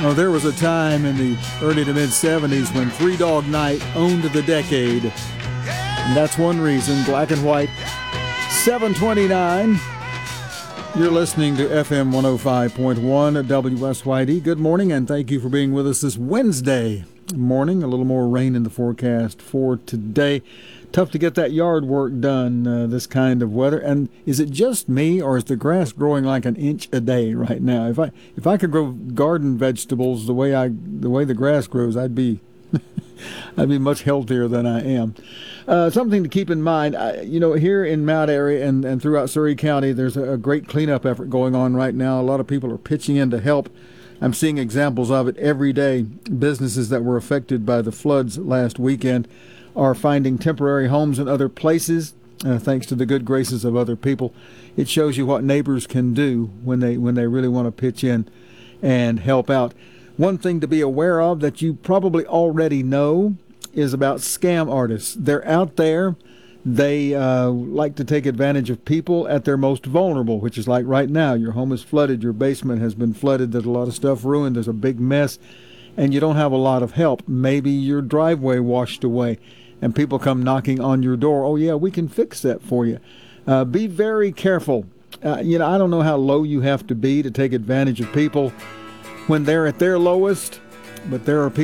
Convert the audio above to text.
Oh, there was a time in the early to mid-'70s when Three Dog Night owned the decade. And that's one reason, Black and White. 729. You're listening to FM 105.1 at WSYD. Good morning, and thank you for being with us this Wednesday morning. A little more rain in the forecast for today. Tough to get that yard work done this kind of weather. And is it just me, or is the grass growing like an inch a day right now? If I could grow garden vegetables the way the grass grows, I'd be I'd be much healthier than I am. Something to keep in mind, here in Mount area and throughout Surry County, there's a great cleanup effort going on right now. A lot of people are pitching in to help. I'm seeing examples of it every day. Businesses that were affected by the floods last weekend are finding temporary homes in other places, thanks to the good graces of other people. It shows you what neighbors can do when they really want to pitch in and help out. One thing to be aware of that you probably already know is about scam artists. They're out there. They like to take advantage of people at their most vulnerable, which is like right now. Your home is flooded. Your basement has been flooded. There's a lot of stuff ruined. There's a big mess, and you don't have a lot of help. Maybe your driveway washed away, and people come knocking on your door. Oh, yeah, we can fix that for you. Be very careful. I don't know how low you have to be to take advantage of people when they're at their lowest, but there are people